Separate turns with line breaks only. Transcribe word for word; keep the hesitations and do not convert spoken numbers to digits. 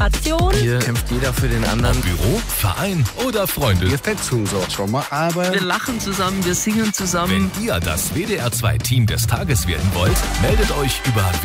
Kooperation.
Hier kämpft jeder für den anderen.
Büro, Verein oder Freunde.
Wir fetzen so schon mal, aber...
Wir lachen zusammen, wir singen zusammen.
Wenn ihr das W D R zwei Team des Tages werden wollt, meldet euch über